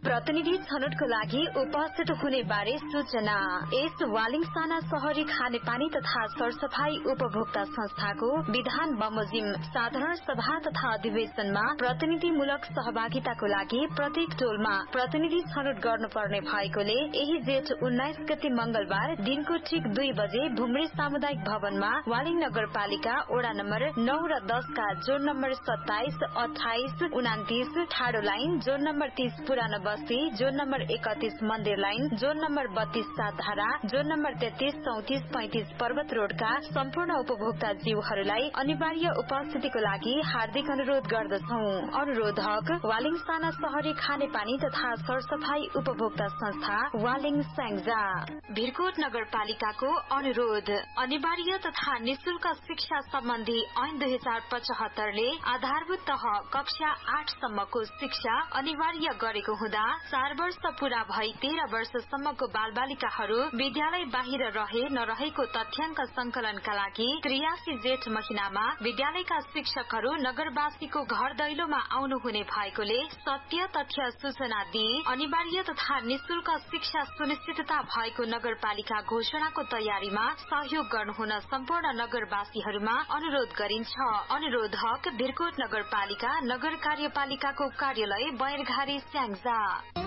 प्रतिनिधि छनौटको लागि उपस्थित हुने बारे सूचना। यस वालिङसाना शहरी खानेपानी तथा सरसफाई उपभोक्ता संस्थाको विधान बमोजिम साधारण सभा तथा अधिवेशनमा प्रतिनिधिमूलक सहभागिताको लागि प्रत्येक टोलमा प्रतिनिधि छनौट गर्नुपर्ने भएकोले यही जेठ 19 गते मंगलबार दिनको ठीक 2 बजे भुमरी सामुदायिक भवनमा वालिङ नगरपालिका वडा नम्बर 9 र 10 का जोन नम्बर 27, 28, 29 ठाडो लाइन, जोन नम्बर 30 पुरानो बस्ती, जोन नम्बर 31 मन्दिर line, John number 32 Satdhara, John number 33, 34, 35 पर्वत रोडका सम्पूर्ण उपभोक्ता जीवहरूलाई अनिवार्य उपस्थितिको लागि हार्दिक अनुरोध गर्दछौ। अनुरोधक वालिङसाना शहरी खानेपानी तथा सरसफाई उपभोक्ता संस्था वालिङ स्याङ्जा। भिरकोट नगरपालिकाको अनुरोध। अनिवार्य तथा निशुल्क शिक्षा सम्बन्धी ऐन 2075 ले आधारभूत तह कक्षा 8 सम्मको शिक्षा अनिवार्य गरेको हुँदा 4 वर्ष पूरा भई 13 वर्षसम्मको बालबालिकाहरू विद्यालय बाहिर रहे नरहेको तथ्याङ्क संकलनका लागि 83 जेठ महिनामा विद्यालयका शिक्षकहरू नगरवासीको घर दैलोमा आउनुहुने भएकोले सत्य तथ्य सूचना दिई अनिवार्य तथा निशुल्क शिक्षा सुनिश्चितता भएको नगरपालिका घोषणाको तयारीमा सहयोग गर्नुहुन सम्पूर्ण नगरवासीहरूमा अनुरोध गरिन्छ। अनुरोधक भिरकोट नगरपालिका नगर कार्यपालिकाको कार्यालय बैरघारी स्याङ्जा।